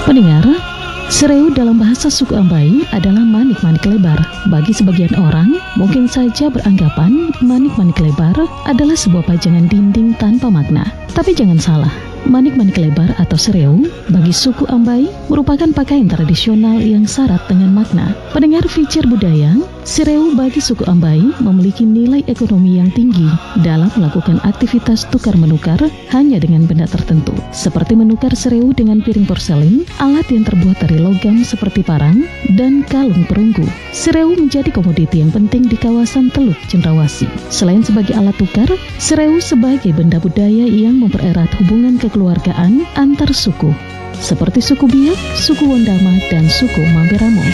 Pendengar, Sereu dalam bahasa suku Ambai adalah manik-manik lebar. Bagi sebagian orang, mungkin saja beranggapan manik-manik lebar adalah sebuah pajangan dinding tanpa makna. Tapi jangan salah, manik-manik lebar atau sereu bagi suku Ambai merupakan pakaian tradisional yang syarat dengan makna. Pendengar feature budaya, sereu bagi suku Ambai memiliki nilai ekonomi yang tinggi dalam melakukan aktivitas tukar-menukar hanya dengan benda tertentu, seperti menukar sereu dengan piring porselen, alat yang terbuat dari logam seperti parang, dan kalung perunggu. Sereu menjadi komoditi yang penting di kawasan Teluk Cendrawasih. Selain sebagai alat tukar, sereu sebagai benda budaya yang mempererat hubungan kekeluargaan antar suku, seperti suku Biak, suku Wondama, dan suku Mamberamo.